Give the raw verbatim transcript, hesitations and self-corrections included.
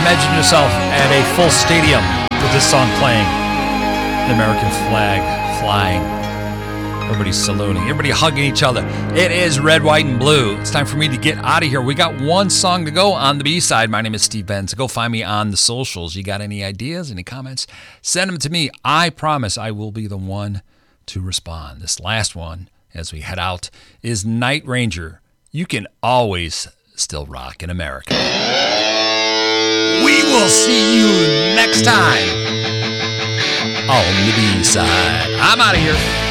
Imagine yourself at a full stadium with this song playing, the American flag flying, everybody saluting, everybody hugging each other. It is Red, White, and Blue. It's time for me to get out of here. We got one song to go on the B-side. My name is Steve Benz. Go find me on the socials. You got any ideas, any comments? Send them to me. I promise I will be the one to respond. This last one, as we head out, is Night Ranger. You can always still rock in America. We will see you next time on the B-side. I'm out of here.